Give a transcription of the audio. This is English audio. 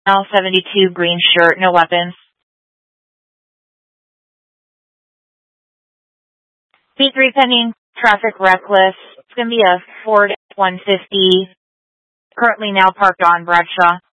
L72 green shirt, no weapons. B3 pending, traffic reckless. It's going to be a Ford F-150, currently now parked on Bradshaw.